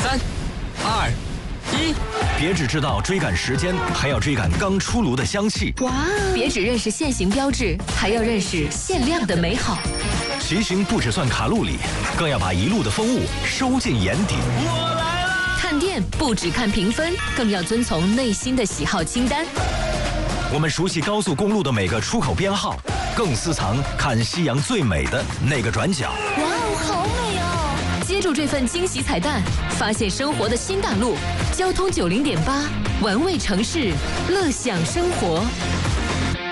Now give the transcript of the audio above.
1，别只知道追赶时间，还要追赶刚出炉的香气。 哇！别只认识现行标志，还要认识限量的美好。 骑行不只算卡路里，更要把一路的风物收进眼底。 我来啦！ 看店不只看评分，更要遵从内心的喜好清单。 我们熟悉高速公路的每个出口编号，更私藏看夕阳最美的那个转角。 哇哦，好美哦！接住这份惊喜彩蛋，发现生活的新大陆。交通90.8，玩味城市，乐享生活。